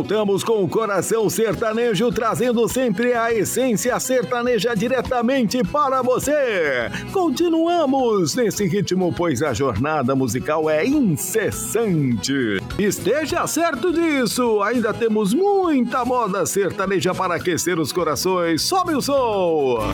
voltamos com o Coração Sertanejo, trazendo sempre a essência sertaneja diretamente para você. Continuamos nesse ritmo, pois a jornada musical é incessante. Esteja certo disso, ainda temos muita moda sertaneja para aquecer os corações. Sobe o som!